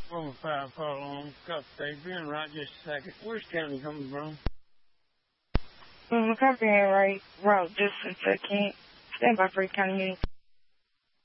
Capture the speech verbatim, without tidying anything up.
Four five four long, cup state, being right just a second. Where's county coming from? Mm, copy right, route just a second. Stand by for county meeting.